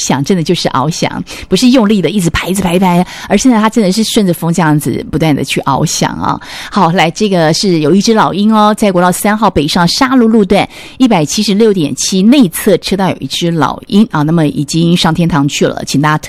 响，真的就是翱翔，不是用力的一直拍，而是呢，它真的是顺着风这样子不断的去翱翔啊。好，来，这个是有一只老鹰哦，在国道3号北上沙鹿路段 176.7 内侧车道有一只老鹰啊，那么已经上天堂去了，请大家